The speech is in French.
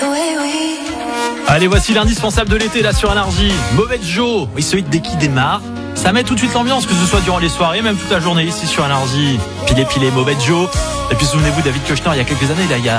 Allez, voici l'indispensable de l'été là sur Énergie. Mauvais Joe, oui, ce hit dès qu'il démarre, ça met tout de suite l'ambiance, que ce soit durant les soirées, même toute la journée ici sur Énergie. Pilé, Mauvais Joe. Et puis souvenez-vous, David Koechner, il y a quelques années, là, il y a